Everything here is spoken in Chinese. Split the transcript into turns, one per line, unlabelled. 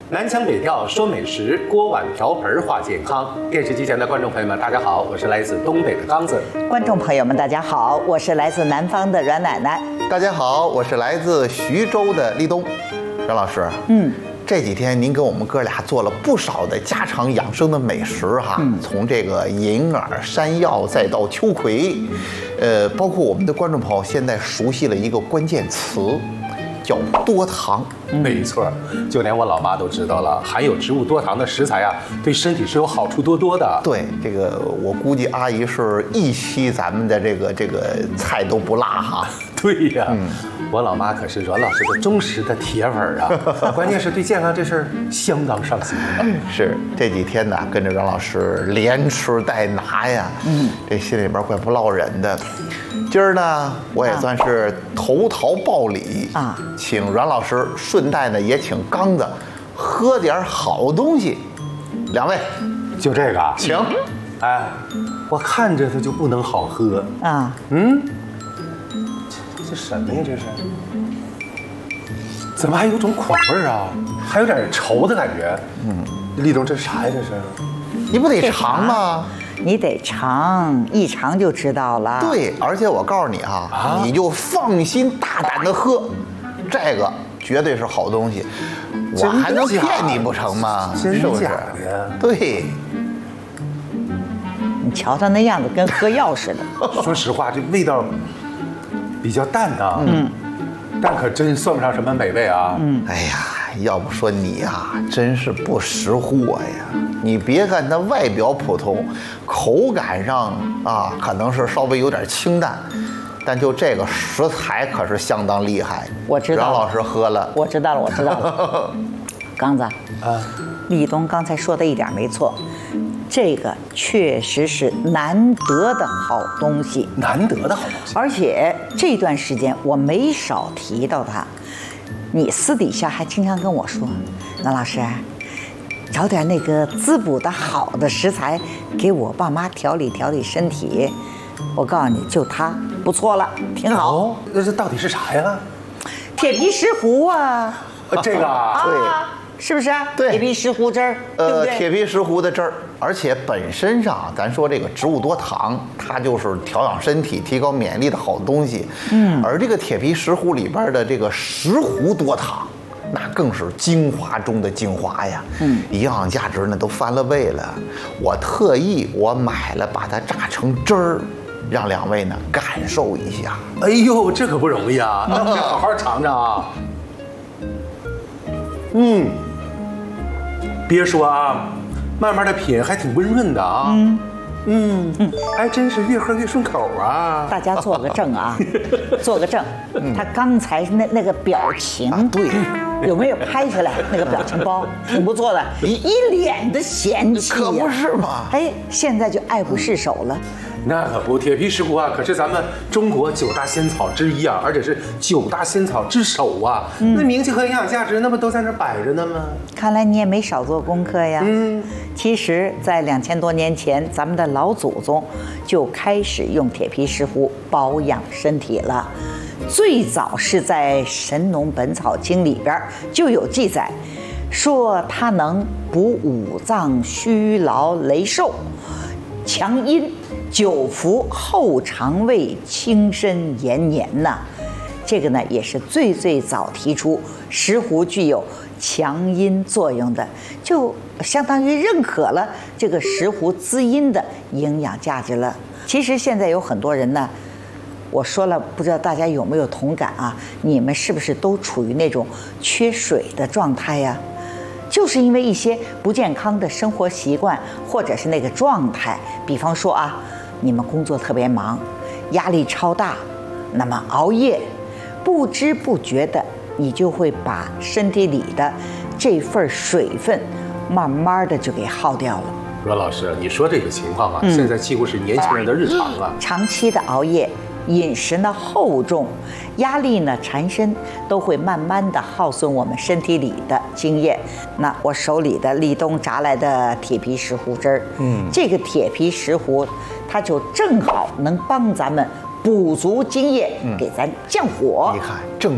南腔北调说美食，锅碗瓢盆话健康。电视机前的观众朋友们，大家好，我是来自东北的刚子。
观众朋友们，大家好，我是来自南方的阮奶奶。
大家好，我是来自徐州的立冬。阮老师，这几天您给我们哥俩做了不少的家常养生的美食哈，从这个银耳、山药再到秋葵，包括我们的观众朋友现在熟悉了一个关键词，叫多糖。
没错，就连我老妈都知道了，含有植物多糖的食材啊，对身体是有好处多多的。
对，这个我估计阿姨是一期咱们的这个菜都不落哈。
对呀，我老妈可是阮老师的忠实的铁粉啊，关键是对健康这事儿相当上心。
是这几天呢，跟着阮老师连吃带拿呀，这心里边怪不落忍的。今儿呢，我也算是投桃报李啊，请阮老师，顺带呢也请刚子喝点好东西。两位，
就这个，
请。
哎，我看着它就不能好喝啊。这什么呀？这是？怎么还有种苦味儿啊？还有点稠的感觉。立冬，这是啥呀？这是？
你不得尝吗？
你得尝，一尝就知道了。
对，而且我告诉你哈，你就放心大胆的喝，这个绝对是好东西。我还能骗你不成吗？
真
是不是？
假的呀？
对。
你瞧他那样子，跟喝药似的。
说实话，这味道比较淡啊。但可真算不上什么美味啊。
哎呀，要不说你呀，真是不识货呀。你别看它外表普通，口感上啊，可能是稍微有点清淡，但就这个食材可是相当厉害。
我知道，
阮老师喝了，
我知道了，我知道了。刚子啊，立冬刚才说的一点没错，这个确实是难得的好东西，
难得的好东西。
而且这段时间我没少提到它，你私底下还经常跟我说，那老师，找点那个滋补的好的食材，给我爸妈调理调理身体。我告诉你，就它不错了，挺好。
哦，那这到底是啥呀？
铁皮石斛啊，
这个啊，
对。
是不是？
对，
铁皮石斛汁儿，对不对？
铁皮石斛的汁儿，而且本身上，咱说这个植物多糖，它就是调养身体、提高免疫力的好东西。而这个铁皮石斛里边的这个石斛多糖，那更是精华中的精华呀。营养价值呢都翻了倍了。我特意买了，把它榨成汁儿，让两位呢感受一下。
哎呦，这可不容易啊！那我得好好尝尝啊。别说啊，慢慢的品还挺温润的啊。还真是越喝越顺口啊。
大家做个证啊，做个证。他刚才那个表情，
对，
有没有拍下来那个表情包？挺不错的，一脸的嫌弃，
可不是嘛。
哎，现在就爱不释手了。
那可不，铁皮石斛啊，可是咱们中国9大仙草之一啊，而且是9大仙草之首啊。那名气和营养价值，那不都在那摆着呢吗？
看来你也没少做功课呀。其实，在2000多年前，咱们的老祖宗就开始用铁皮石斛保养身体了。最早是在《神农本草经》里边就有记载，说它能补五脏虚劳羸瘦，强阴。久服后肠胃轻身延年呐，这个呢也是最早提出石斛具有强阴作用的，就相当于认可了这个石斛滋阴的营养价值了。其实现在有很多人呢，我说了，不知道大家有没有同感啊？你们是不是都处于那种缺水的状态呀？就是因为一些不健康的生活习惯，或者是那个状态，比方说啊，你们工作特别忙，压力超大，那么熬夜，不知不觉的，你就会把身体里的这份水分，慢慢的就给耗掉了。
阮老师，你说这个情况啊，现在几乎是年轻人的日常啊。
长期的熬夜，饮食呢厚重，压力呢缠身，都会慢慢的耗损我们身体里的津液。那我手里的立冬榨来的铁皮石斛汁儿，这个铁皮石斛，它就正好能帮咱们补足津液，给咱降火。
你看正。